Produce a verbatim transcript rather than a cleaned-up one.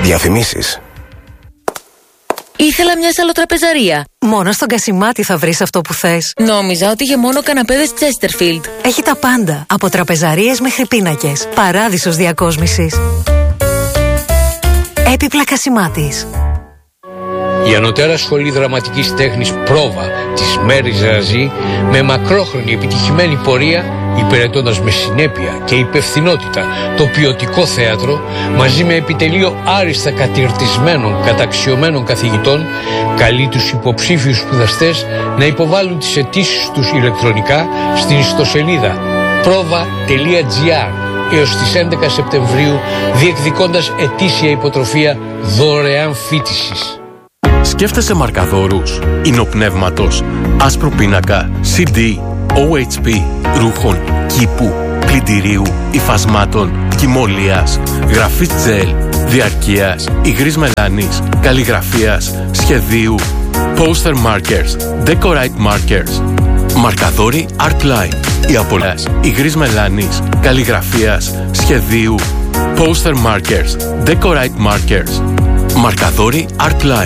Διαφημίσεις. Ήθελα μια σαλοτραπεζαρία. Μόνο στον Κασιμάτη θα βρεις αυτό που θες. Νόμιζα ότι είχε μόνο καναπέδες Chesterfield. Έχει τα πάντα, από τραπεζαρίες μέχρι πίνακες. Παράδεισος διακόσμησης. Έπιπλα Κασιμάτης. Η Ανωτέρα Σχολή Δραματικής Τέχνης Πρόβα της Μέρης Ραζή, με μακρόχρονη επιτυχημένη πορεία, υπηρετώντας με συνέπεια και υπευθυνότητα το ποιοτικό θέατρο, μαζί με επιτελείο άριστα κατηρτισμένων καταξιωμένων καθηγητών, καλεί τους υποψήφιους σπουδαστές να υποβάλουν τις αιτήσεις τους ηλεκτρονικά στην ιστοσελίδα πρόβα τελεία τζι άρ έως τις έντεκα Σεπτεμβρίου, διεκδικώντας ετήσια υποτροφία δωρεάν φοιτησης. Σκέφτεσαι μαρκαδόρους, υνοπνεύματος, άσπρο πίνακα, σι ντι, ο έιτς πι, ρούχων, κήπου, πλυντηρίου, υφασμάτων, κοιμωλίας, γραφής τζελ, διαρκείας, υγρής μελάνης, καλλιγραφίας, σχεδίου, poster markers, decorate markers, μαρκαδόρι Art Line, η απολάς, υγρής μελάνης, καλλιγραφίας, σχεδίου, poster markers, decorate markers, μαρκαδόρι Art Line.